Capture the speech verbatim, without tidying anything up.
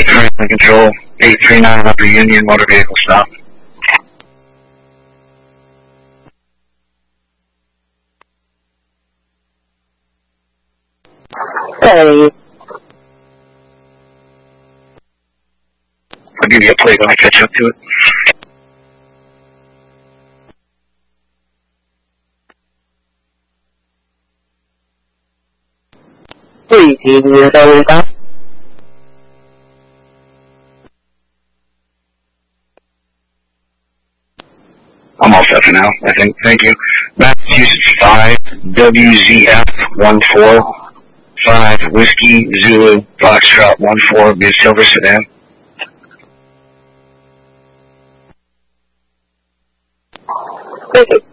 Franklin Control, eight three nine Upper Union, motor vehicle stop. Hey. I'll give you a plate when I catch up to it. Please, can you tell me that? I'm all set for now, I think. Thank you. Massachusetts five, W Z F one four, five, Whiskey, Zulu, Foxtrot one four, be a silver sedan. Thank you.